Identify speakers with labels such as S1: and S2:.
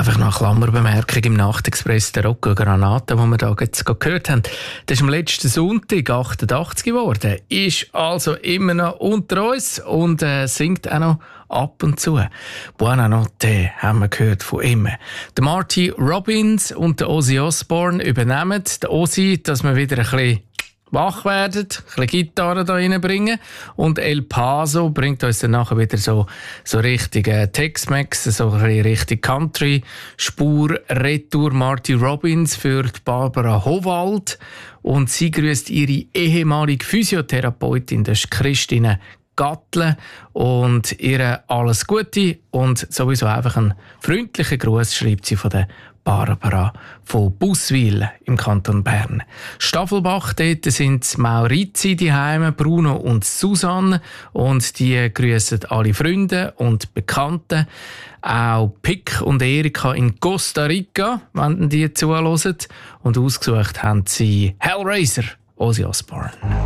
S1: Einfach noch eine Klammerbemerkung im Nachtexpress der Rocco Granata, den wir da jetzt gehört haben. Das ist am letzten Sonntag 88 geworden, ist also immer noch unter uns und singt auch noch ab und zu. Buona Notte haben wir gehört von ihm. Der Marty Robbins und der Ozzy Osbourne übernehmen. Der Ozzy, dass wir wieder ein bisschen wach werden, ein bisschen Gitarre da reinbringen. Und El Paso bringt uns dann nachher wieder so richtig Tex-Mex, so ein bisschen richtig Country-Spur. Retour Marty Robbins für die Barbara Howald. Und sie grüßt ihre ehemalige Physiotherapeutin, das ist Christine Gattle, und ihr alles Gute und sowieso einfach einen freundlichen Gruß schreibt sie von der Barbara von Busswil im Kanton Bern. Staffelbach, dort sind Maurizi daheim, Bruno und Susanne, und die grüßen alle Freunde und Bekannten. Auch Pick und Erika in Costa Rica, wenn die zuhören. Und ausgesucht haben sie Hellraiser, Ozzy Osbourne.